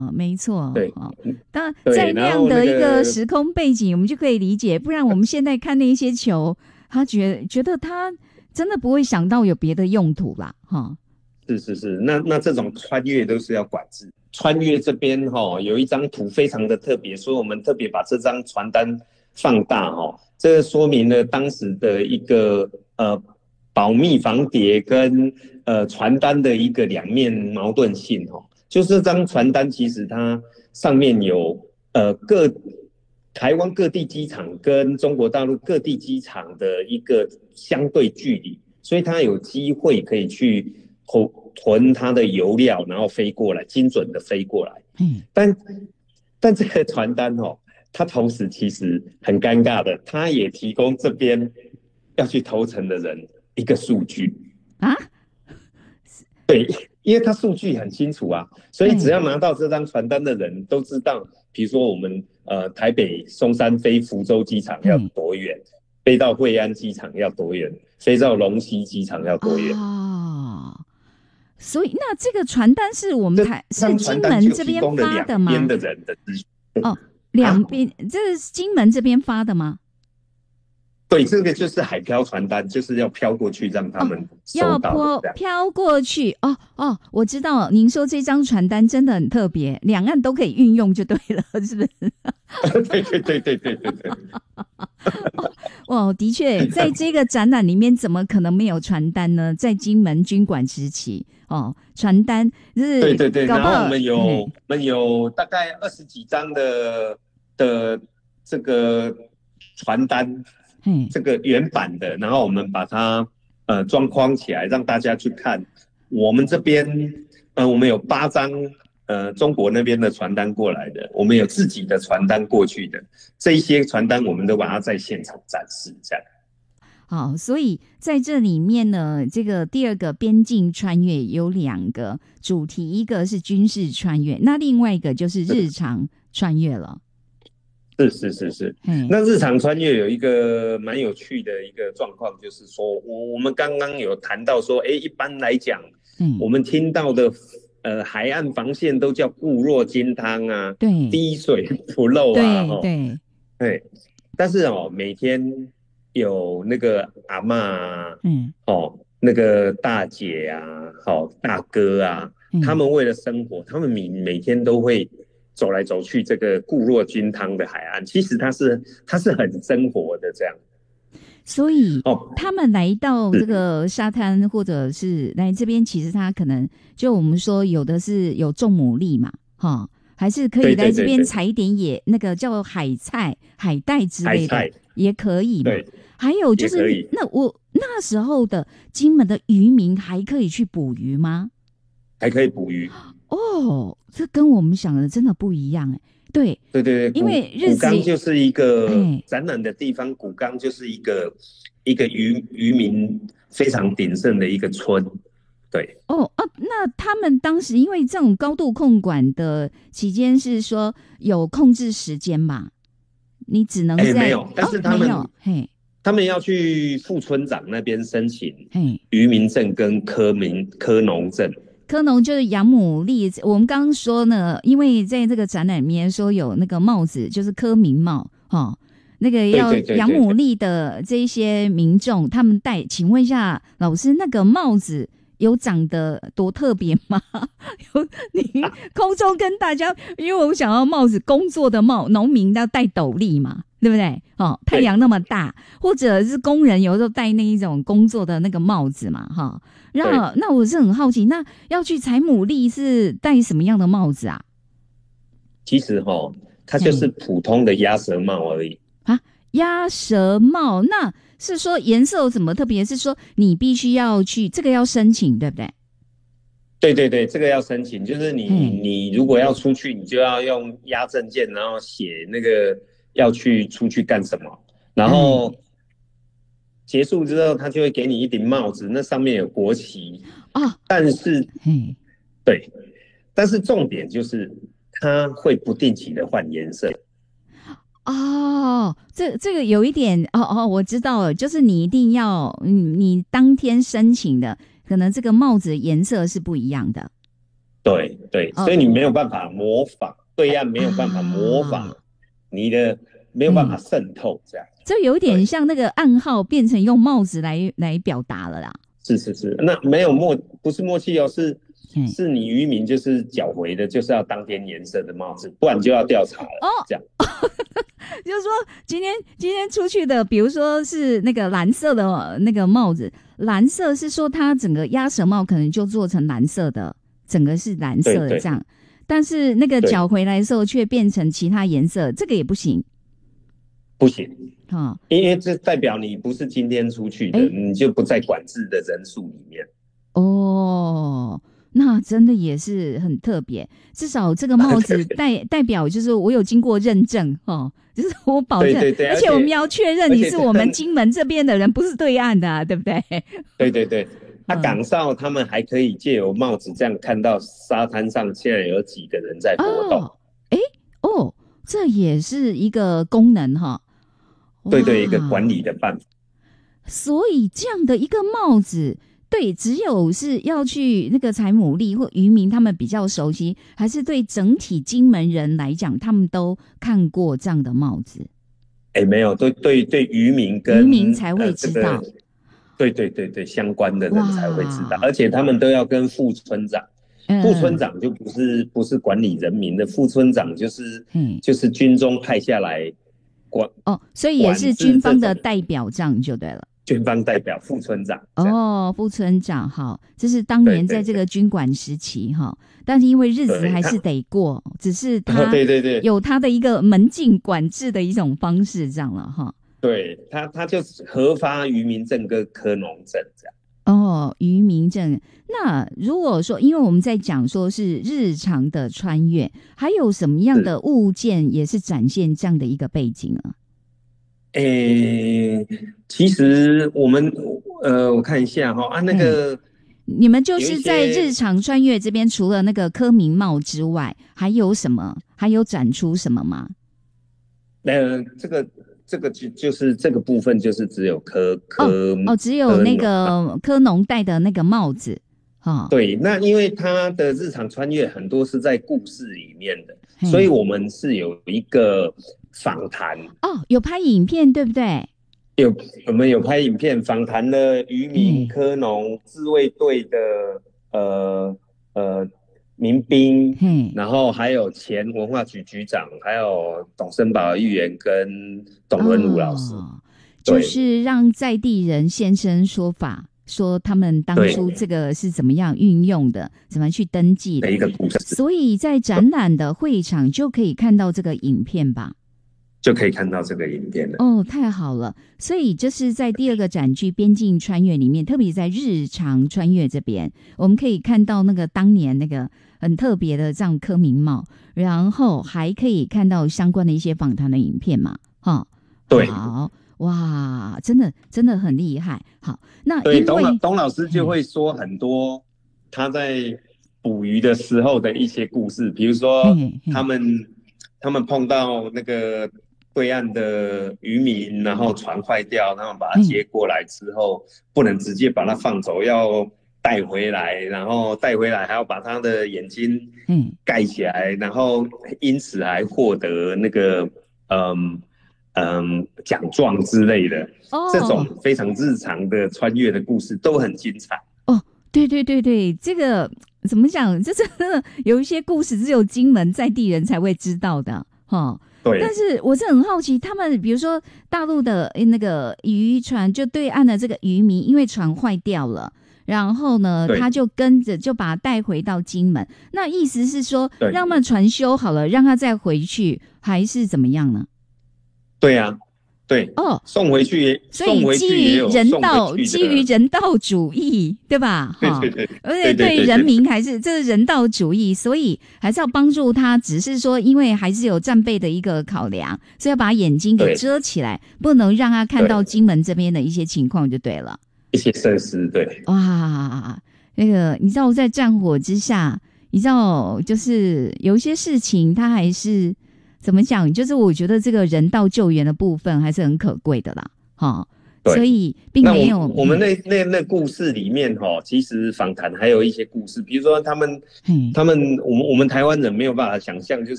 没错， 对， 当然在那样的一个时空背景，我们就可以理解，不然我们现在看那些球，他觉得他真的不会想到有别的用途啦，哈。 是，那这种穿越都是要管制。穿越这边有一张图非常的特别，所以我们特别把这张传单放大这个说明了当时的一个保密防谍跟传单的一个两面矛盾性就是这张传单其实它上面有台湾各地机场跟中国大陆各地机场的一个相对距离，所以它有机会可以去囤它的油料，然后飞过来，精准的飞过来。但这个传单它同时其实很尴尬的，它也提供这边要去投诚的人一个数据啊。对，因为它数据很清楚啊，所以只要拿到这张传单的人都知道，比如说我们台北松山飞福州机场要多远，飞到惠安机场要多远，飞到龙溪机场要多远。 所以那这个传单是我们是金门这边发的吗？ 两边的人的资讯两边这是金门这边发的吗？ 对，这个就是海漂传单，就是要飘过去让他们收到要飘过去我知道您说这张传单真的很特别，两岸都可以运用就对了，是不是？ 对。 的确，在这个展览里面怎么可能没有传单呢？在金门军管时期传单就是对，然后我们有大概20几张的这个传单，这个原版的，然后我们把它装框起来，让大家去看。我们这边我们有8张中国那边的传单过来的，我们有自己的传单过去的，这一些传单我们都把它在现场展示，这样。 好，所以在这里面呢，这个第二个边境穿越有2个主题，一个是军事穿越，那另外一个就是日常穿越了。 是。那日常穿越有一个蛮有趣的一个状况，就是说我们刚刚有谈到说，一般来讲，我们听到的海岸防线都叫固若金汤啊，对，滴水不漏啊，对。但是每天有那个阿嬷那个大姐啊，大哥啊，他们为了生活，他们每天都会走来走去这个固若金汤的海岸，其实它是很生活的这样。 所以他们来到这个沙滩或者是来这边，其实他可能就我们说有的是有种牡蛎嘛，还是可以来这边采一点那个叫海菜、海带之类的也可以嘛。还有就是那时候的金门的渔民还可以去捕鱼吗？ 还可以捕鱼这跟我们想的真的不一样对，因为古冈就是一个展览的地方，古冈就是一个渔民非常鼎盛的一个村。对那他们当时因为这种高度控管的期间是说有控制时间嘛？你只能在没有，但是他们要去副村长那边申请渔民证跟科农证。 科农就是养牡蛎，我们刚刚说呢，因为在这个展览里面说有那个帽子，就是科民帽那个要养牡蛎的这些民众他们戴，请问一下老师，那个帽子有长得多特别吗？你空中跟大家，因为我想要帽子，工作的帽，农民要戴斗笠嘛，对不对？太阳那么大，或者是工人有时候戴那一种工作的那个帽子嘛，那我是很好奇，那要去采牡蛎是戴什么样的帽子啊？ 其实它就是普通的鸭舌帽而已鸭舌帽，那是说颜色有什么特别？是说你必须要去这个要申请，对不对？ 对，这个要申请，就是你如果要出去，你就要用押证件，然后写那个要出去干什么，然后结束之后，他就会给你一顶帽子，那上面有国旗但是但是重点就是它会不定期的换颜色。 这个有一点我知道了，就是你一定要你当天申请的，可能这个帽子的颜色是不一样的。 对对，所以你没有办法模仿，对岸没有办法模仿你的，没有办法渗透这样。 这有点像那个暗号变成用帽子来表达了啦。 是，那没有不是默契哦，是你渔民就是缴回的，就是要当天颜色的帽子，不然就要调查了。这样， 就是说今天出去的，比如说是那个蓝色的那个帽子，蓝色是说它整个鸭舌帽可能就做成蓝色的，整个是蓝色的这样，但是那个缴回来的时候却变成其他颜色，这个也不行。 不行，因为这代表你不是今天出去的，你就不在管制的人数里面。 哦，那真的也是很特别，至少这个帽子代表就是我有经过认证就是我保证， 对， 而且我们要确认你是我们金门这边的人，不是对岸的对不对？ 对，港哨他们还可以借由帽子这样看到沙滩上现在有几个人在活动。 这也是一个功能对，一个管理的办法。 所以这样的一个帽子，对，只有是要去那个采牡蛎或渔民他们比较熟悉，还是对整体金门人来讲，他们都看过这样的帽子？ 没有，对渔民才会知道。 对，相关的人才会知道，而且他们都要跟副村长。副村长就不是管理人民的，副村长就是军中派下来所以也是军方的代表，这样就对了。 军方代表副村长副村长好，这是当年在这个军管时期但是因为日子还是得过，只是他有他的一个门禁管制的一种方式这样了对，他就是核发渔民证跟科农证这样。 渔民证。那如果说，因为我们在讲说是日常的穿越，还有什么样的物件也是展现这样的一个背景啊？ 其实我们我看一下那个你们就是在日常穿越这边，除了那个科民帽之外，还有什么？还有展出什么吗？ 这个就是这个部分就是只有只有那个科农戴的那个帽子对，那因为他的日常穿越很多是在故事里面的，所以我们是有一个访谈有拍影片对不对？ 我们有拍影片访谈了渔民、科农、自卫队的民兵，然后还有前文化局局长，还有董森宝议员跟董文儒老师， 就是让在地人现身说法，说他们当初这个是怎么样运用的，怎么去登记的一个故事。 所以在展览的会场就可以看到这个影片吧？ 就可以看到这个影片了。 太好了！所以就是在第二个展区边境穿越里面，特别在日常穿越这边，我们可以看到那个当年那个很特别的这样科民帽，然后还可以看到相关的一些访谈的影片嘛， 对， 好哇，真的很厉害。好，那对董老师就会说很多他在捕鱼的时候的一些故事，比如说他们碰到那个对岸的渔民，然后船坏掉，他们把它接过来之后，不能直接把它放走，要带回来，然后带回来还要把他的眼睛盖起来，然后因此还获得那个奖状之类的，这种非常日常的穿越的故事都很精彩。 对，这个怎么讲？这真的有一些故事只有金门在地人才会知道的对， 但是我是很好奇，他们比如说大陆的那个渔船，就对岸的这个渔民，因为船坏掉了，然后呢，他就跟着就把他带回到金门。那意思是说，让他们船修好了，让他再回去，还是怎么样呢？ 对啊，对送回去， 所以基于人道主义，对吧？ 对， 而且对人民还是这是人道主义，所以还是要帮助他。只是说，因为还是有战备的一个考量，所以要把眼睛给遮起来，不能让他看到金门这边的一些情况就对了。 一些设施，对。 哇，那个你知道，在战火之下，你知道，就是有一些事情，它还是。怎么讲？就是我觉得这个人道救援的部分还是很可贵的啦， 所以并没有。 我们那故事里面其实访谈还有一些故事，比如说我们台湾人没有办法想象，就